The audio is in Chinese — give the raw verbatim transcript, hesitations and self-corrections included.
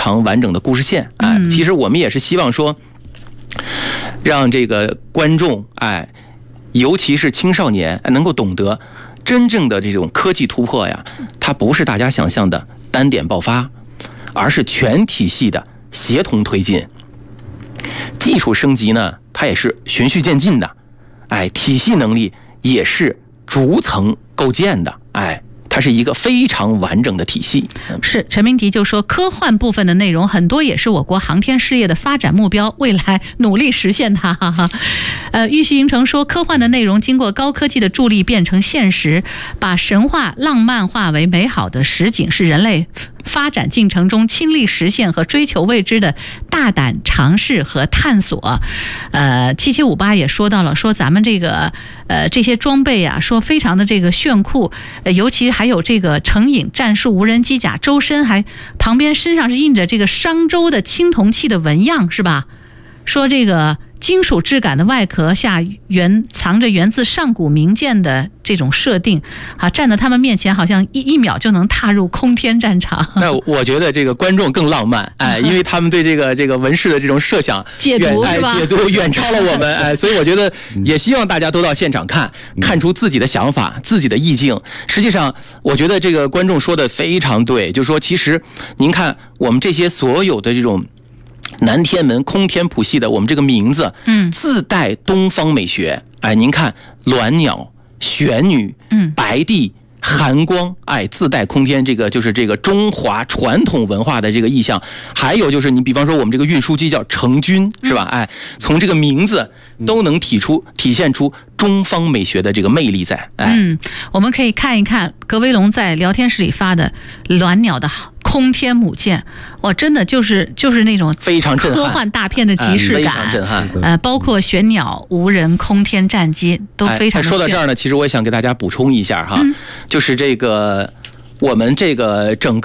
常完整的故事线。哎，其实我们也是希望说，让这个观众，哎，尤其是青少年，能够懂得真正的这种科技突破呀，它不是大家想象的单点爆发，而是全体系的协同推进。技术升级呢，它也是循序渐进的，哎，体系能力也是逐层构建的，哎。它是一个非常完整的体系。 是，陈明迪就说，科幻部分的内容很多也是我国航天事业的发展目标，未来努力实现它。哈哈。呃，玉溪银城说，科幻的内容经过高科技的助力变成现实，把神话浪漫化为美好的实景，是人类发展进程中亲力实现和追求未知的大胆尝试和探索。呃，七七五八也说到了，说咱们这个呃这些装备啊，说非常的这个炫酷，呃，尤其还有这个成影战术无人机甲周身还旁边身上是印着这个商周的青铜器的纹样，是吧？说这个金属质感的外壳下源藏着源自上古民间的这种设定啊，站在他们面前好像一一秒就能踏入空天战场。 那我觉得这个观众更浪漫，哎，因为他们对这个这个纹饰的这种设想解读是吧？ 哎，解读远超了我们，哎，所以我觉得也希望大家都到现场看，看出自己的想法、自己的意境。实际上，我觉得这个观众说的非常对，就是说，其实您看我们这些所有的这种南天门空天谱系的我们这个名字，嗯，自带东方美学。哎，您看鸾鸟、玄女、嗯，白帝、寒光，哎，自带空天，这个就是这个中华传统文化的这个意象。还有就是你比方说我们这个运输机叫成军，是吧？哎，从这个名字都能体出体现出中方美学的这个魅力在。哎， 嗯，我们可以看一看格威龙在聊天室里发的鸾鸟的空天母舰，哇，真的就是就是那种非常震撼科幻大片的即视感， 非常震撼。 呃，包括玄鸟、无人空天战机都非常的、哎。 说到这儿呢，其实我也想给大家补充一下哈，嗯、就是这个我们这个整个。